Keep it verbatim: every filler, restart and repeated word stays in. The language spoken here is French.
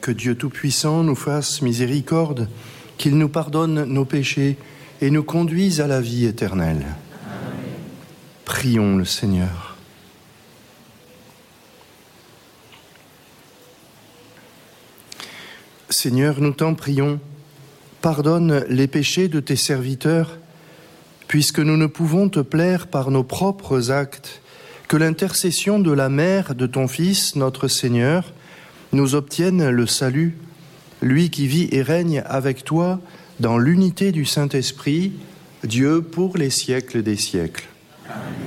Que Dieu Tout-Puissant nous fasse miséricorde, qu'il nous pardonne nos péchés et nous conduise à la vie éternelle. Amen. Prions le Seigneur. Seigneur, nous t'en prions, pardonne les péchés de tes serviteurs, puisque nous ne pouvons te plaire par nos propres actes, que l'intercession de la mère de ton Fils, notre Seigneur, nous obtienne le salut, lui qui vit et règne avec toi dans l'unité du Saint-Esprit, Dieu pour les siècles des siècles. Amen.